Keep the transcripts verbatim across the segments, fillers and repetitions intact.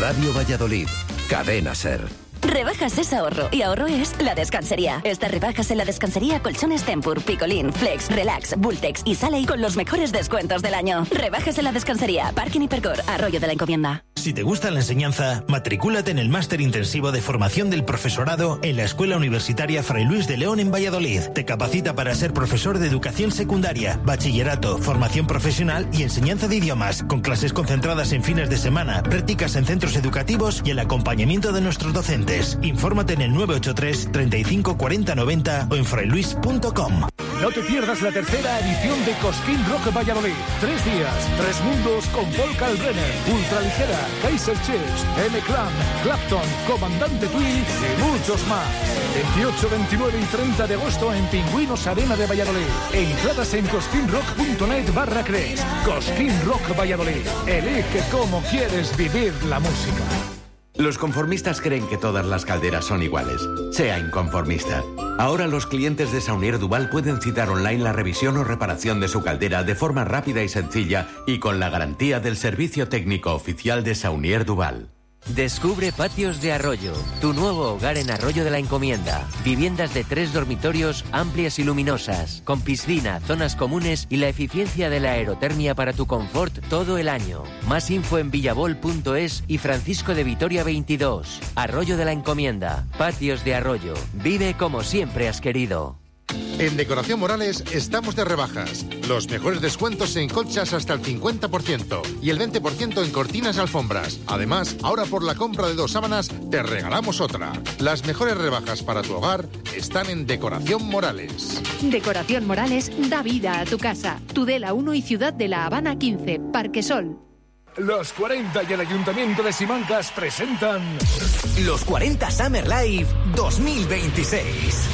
Radio Valladolid, Cadena Ser. Rebajas es ahorro y ahorro es La Descansería. Estas rebajas en La Descansería, colchones Tempur, Picolín, Flex, Relax, Bultex y Sale con los mejores descuentos del año. Rebajas en La Descansería, Parking Hipercor, Arroyo de la Encomienda. Si te gusta la enseñanza, matricúlate en el Máster Intensivo de Formación del Profesorado en la Escuela Universitaria Fray Luis de León en Valladolid. Te capacita para ser profesor de educación secundaria, bachillerato, formación profesional y enseñanza de idiomas, con clases concentradas en fines de semana, prácticas en centros educativos y el acompañamiento de nuestros docentes. Infórmate en el nueve ocho tres, treinta y cinco, cuarenta, noventa o en frailuis punto com. No te pierdas la tercera edición de Cosquín Rock Valladolid. Tres días, tres mundos con Paul Kalbrenner, Ultraligera, Kaiser Chiefs, M-Clan, Clapton, Comandante Tweed y muchos más. veintiocho, veintinueve y treinta de agosto en Pingüinos Arena de Valladolid. Entradas en cosquinrock.net barra Cres. Cosquín Rock Valladolid. Elige cómo quieres vivir la música. Los conformistas creen que todas las calderas son iguales. Sea inconformista. Ahora los clientes de Saunier Duval pueden citar online la revisión o reparación de su caldera de forma rápida y sencilla y con la garantía del servicio técnico oficial de Saunier Duval. Descubre Patios de Arroyo, tu nuevo hogar en Arroyo de la Encomienda. Viviendas de tres dormitorios amplias y luminosas, con piscina, zonas comunes y la eficiencia de la aerotermia para tu confort todo el año. Más info en villabol punto es y Francisco de Vitoria veintidós. Arroyo de la Encomienda, Patios de Arroyo. Vive como siempre has querido. En Decoración Morales estamos de rebajas. Los mejores descuentos en colchas hasta el cincuenta por ciento y el veinte por ciento en cortinas y alfombras. Además, ahora por la compra de dos sábanas te regalamos otra. Las mejores rebajas para tu hogar están en Decoración Morales. Decoración Morales da vida a tu casa. Tudela uno y Ciudad de la Habana quince, Parque Sol. Los cuarenta y el Ayuntamiento de Simancas presentan Los cuarenta Summer Live dos mil veintiséis.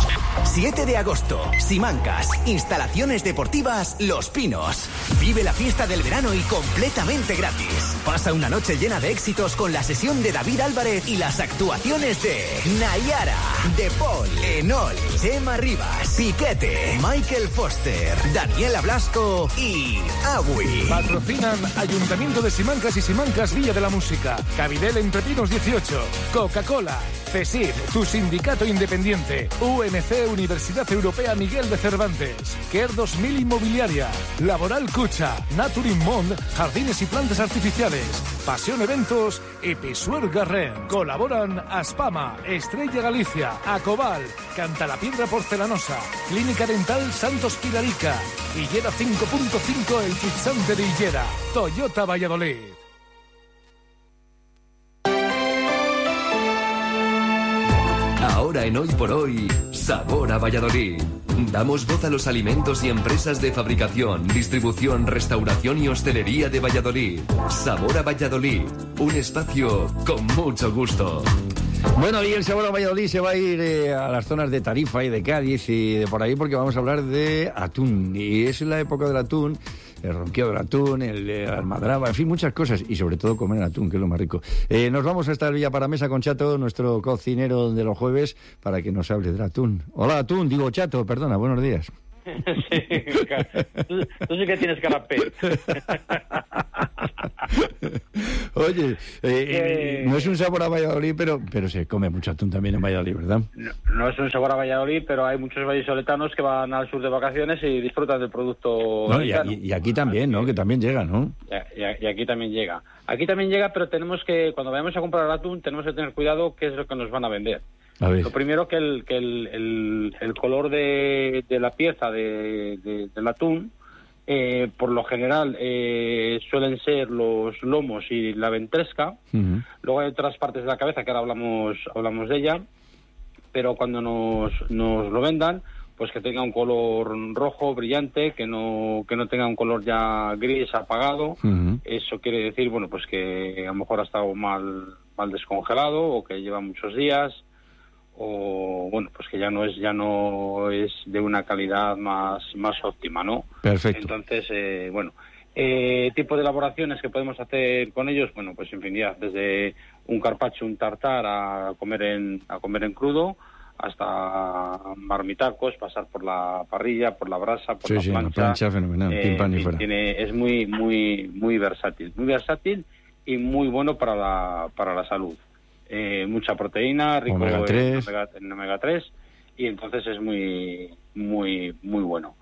siete de agosto, Simancas, instalaciones deportivas Los Pinos. Vive la fiesta del verano y completamente gratis. Pasa una noche llena de éxitos con la sesión de David Álvarez y las actuaciones de Nayara, De Paul, Enol, Chema Rivas, Piquete, Michael Foster, Daniela Blasco y Agui. Patrocinan Ayuntamiento de Simancas y Simancas Villa de la Música, Cabidel Entre Pinos dieciocho, Coca-Cola, CESIF, tu sindicato independiente, U M C Universidad Europea Miguel de Cervantes, Care dos mil Inmobiliaria, Laboral Cucha, Naturin Mond, Jardines y Plantas Artificiales, Pasión Eventos y Pisuer Garren. Colaboran Aspama, Estrella Galicia, Acobal, Cantalapiedra Porcelanosa, Clínica Dental Santos Pilarica, Higuera cinco punto cinco El Kitsante de Higuera, Toyota Valladolid. Ahora en Hoy por Hoy, Sabor a Valladolid. Damos voz a los alimentos y empresas de fabricación, distribución, restauración y hostelería de Valladolid. Sabor a Valladolid, un espacio con mucho gusto. Bueno, y el Sabor a Valladolid se va a ir eh, a las zonas de Tarifa y de Cádiz y de por ahí porque vamos a hablar de atún. Y es la época del atún, el ronqueo del atún, el, el almadraba, en fin, muchas cosas. Y sobre todo comer atún, que es lo más rico. Eh, nos vamos hasta el Villaparamesa con Chato, nuestro cocinero de los jueves, para que nos hable del atún. Hola, atún, digo Chato, perdona, buenos días. Sí, tú, tú sí que tienes canapé. Oye, eh, eh, no es un sabor a Valladolid, pero pero se come mucho atún también en Valladolid, ¿verdad? No, no es un sabor a Valladolid, pero hay muchos vallisoletanos que van al sur de vacaciones y disfrutan del producto. No, y, y, y aquí también, ¿no? Que también llega, ¿no? Y, y, y aquí también llega. Aquí también llega, pero tenemos que, cuando vayamos a comprar atún, tenemos que tener cuidado qué es lo que nos van a vender. A ver. Lo primero, que el que el, el, el color de, de la pieza de, de, del atún, eh, por lo general, eh, suelen ser los lomos y la ventresca. Uh-huh. Luego hay otras partes de la cabeza que ahora hablamos hablamos de ella, pero cuando nos, nos lo vendan, pues que tenga un color rojo brillante, que no que no tenga un color ya gris apagado. Uh-huh. Eso quiere decir, bueno, pues que a lo mejor ha estado mal mal descongelado o que lleva muchos días, o bueno, pues que ya no es ya no es de una calidad más más óptima, ¿no? Perfecto. Entonces, eh, bueno, eh, tipo de elaboraciones que podemos hacer con ellos, bueno, pues infinidad, desde un carpaccio, un tartar a comer en a comer en crudo, hasta marmitacos, pasar por la parrilla, por la brasa, por sí, la sí, plancha. Sí, plancha fenomenal, eh, pim, pam y fuera. Tiene, es muy muy muy versátil, muy versátil y muy bueno para la, para la salud. Eh, mucha proteína, rico omega tres. En, omega, en omega tres, y entonces es muy, muy, muy bueno.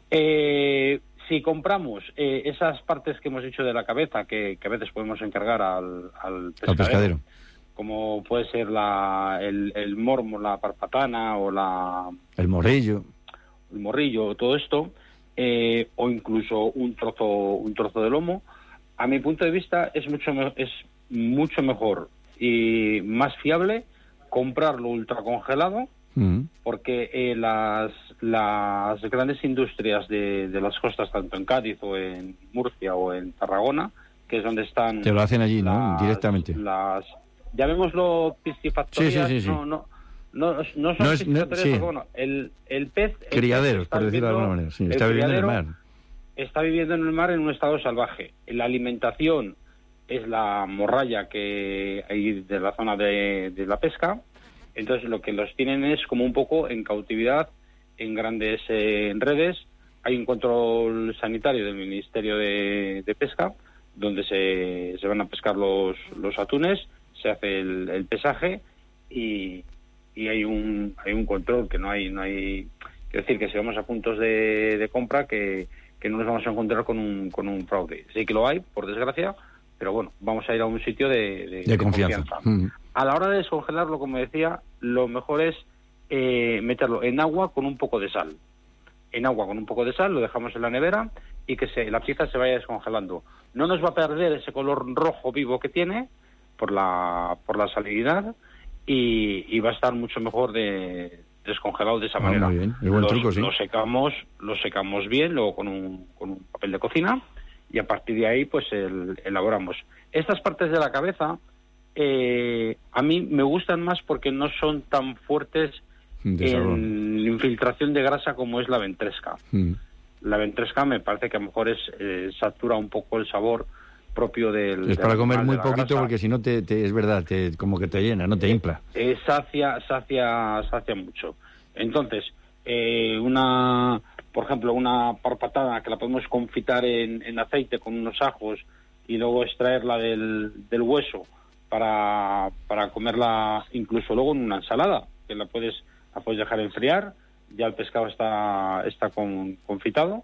Eh, si compramos eh, esas partes que hemos dicho de la cabeza, que, que a veces podemos encargar al, al pescadero, al pescadero, como puede ser la, el, el mormo, la parpatana o la... el morrillo. El morrillo, todo esto, eh, o incluso un trozo, un trozo de lomo, a mi punto de vista es mucho, me- es mucho mejor y más fiable comprarlo ultracongelado, Mm. porque eh, las, las grandes industrias de, de las costas, tanto en Cádiz o en Murcia o en Tarragona, que es donde están... Te lo hacen allí, ¿no? las- Directamente. Las, llamémoslo piscifactorías, Sí, sí, sí, sí. no, no, no, no son No es- no- piscifactorías, sí. porque, bueno, el, el pez... el Criaderos, pez está por decirlo de viviendo- alguna manera. Sí, el está viviendo en el criadero mar. Está viviendo en el mar en un estado salvaje. La alimentación es la morralla que hay de la zona de, de la pesca. Entonces lo que los tienen es como un poco en cautividad, en grandes eh, redes. Hay un control sanitario del Ministerio de, de Pesca, donde se, se van a pescar los, los atunes, se hace el, el pesaje y, y hay un hay un control, que no hay no hay quiero decir que si vamos a puntos de, de compra que, que no nos vamos a encontrar con un con un fraude. Sí que lo hay, por desgracia, pero bueno, vamos a ir a un sitio de, de, De de confianza. Mm. A la hora de descongelarlo, como decía, lo mejor es eh, meterlo en agua con un poco de sal. En agua con un poco de sal, lo dejamos en la nevera y que se, la pieza se vaya descongelando. No nos va a perder ese color rojo vivo que tiene por la por la salinidad y, y va a estar mucho mejor de descongelado de esa Ah, manera. muy bien. Es buen Los- truco, sí. Lo secamos, lo secamos bien, luego con un, con un papel de cocina y a partir de ahí pues el- elaboramos. Estas partes de la cabeza eh, a mí me gustan más porque no son tan fuertes De sabor. en infiltración de grasa como es la ventresca. Mm. La ventresca me parece que a lo mejor es eh, satura un poco el sabor propio del... Es del para comer animal, muy de la poquito grasa. porque si no te, te- es verdad, te, como que te llena, no te infla. Eh, sacia, sacia, sacia mucho. Entonces, eh, una, por ejemplo, una parpatada que la podemos confitar en, en aceite con unos ajos y luego extraerla del, del hueso para, para comerla incluso luego en una ensalada, que la puedes, la puedes dejar enfriar, ya el pescado está, está con, confitado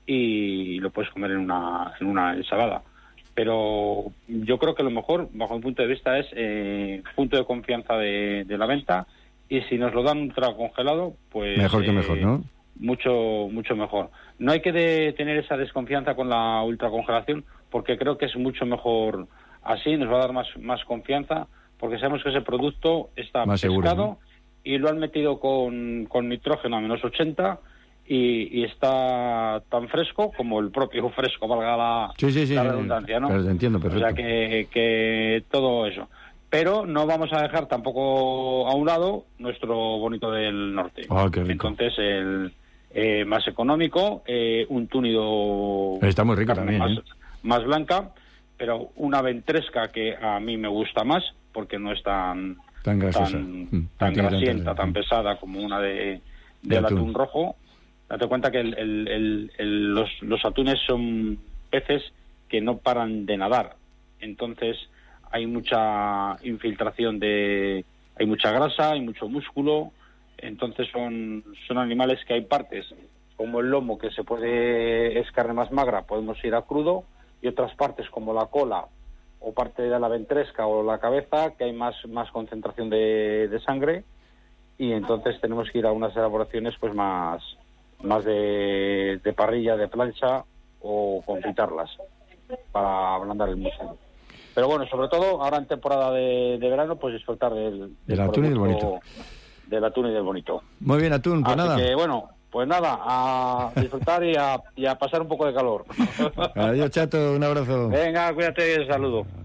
y lo puedes comer en una, en una ensalada. Pero yo creo que lo mejor, bajo mi punto de vista, es eh, punto de confianza de, de la venta, y si nos lo dan ultra congelado, pues... Mejor que eh, mejor, ¿no? Mucho, mucho mejor. No hay que de- tener esa desconfianza con la ultracongelación, porque creo que es mucho mejor así, nos va a dar más, más confianza, porque sabemos que ese producto está Más seguro, pescado, ¿no? y lo han metido con, con nitrógeno a menos ochenta y, y está tan fresco como el propio fresco, valga la, Sí, sí, sí. la sí, redundancia, ¿no? pero te entiendo, perfecto. O sea que, que todo eso. Pero no vamos a dejar tampoco a un lado nuestro bonito del norte. Ah, qué rico. Entonces, el eh, más económico, eh, un túnido... Está muy rico carne también, más, ¿eh? más blanca, pero una ventresca que a mí me gusta más, porque no es tan Tan grasosa. tan, Mm, tan no tiene tanta- grasienta, tan pesada como una de, De del atún. atún. rojo. Date cuenta que el- el- el- el- los, los atunes son peces que no paran de nadar. Entonces hay mucha infiltración de... hay mucha grasa, hay mucho músculo. Entonces son, son animales que hay partes, como el lomo, que se puede... es carne más magra, podemos ir a crudo, y otras partes como la cola o parte de la ventresca o la cabeza, que hay más, más concentración de, de sangre, y entonces tenemos que ir a unas elaboraciones pues más, más de, de parrilla, de plancha, o confitarlas para ablandar el músculo. Pero bueno, sobre todo ahora en temporada de, de verano, pues disfrutar del, Del atún y del producto, bonito. del atún y del bonito. Muy bien, Atún, pues Así nada. que bueno, pues nada, a disfrutar y a, y a pasar un poco de calor. Adiós, Chato, un abrazo. Venga, cuídate, saludo.